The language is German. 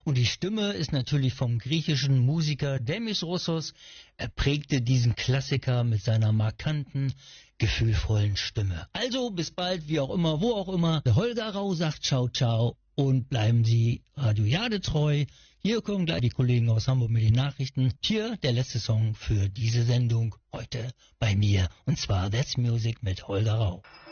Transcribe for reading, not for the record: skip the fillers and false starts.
Und die Stimme ist natürlich vom griechischen Musiker Demis Roussos. Er prägte diesen Klassiker mit seiner markanten, gefühlvollen Stimme. Also bis bald, wie auch immer, wo auch immer. Der Holger Rau sagt ciao, ciao und bleiben Sie Radio Jade treu. Hier kommen gleich die Kollegen aus Hamburg mit den Nachrichten. Hier der letzte Song für diese Sendung heute bei mir. Und zwar That's Music mit Holger Rau.